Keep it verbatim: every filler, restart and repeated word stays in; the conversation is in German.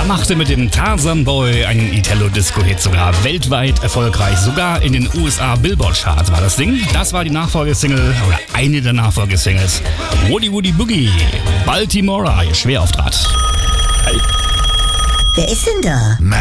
machte mit dem Tarzan Boy einen Italo-Disco-Hit sogar weltweit erfolgreich. Sogar in den U S A Billboard-Charts war das Ding. Das war die Nachfolgesingle oder eine der Nachfolgesingles. Woody Woody Boogie, Baltimora, ihr Schwerauftrat. Wer ist denn da?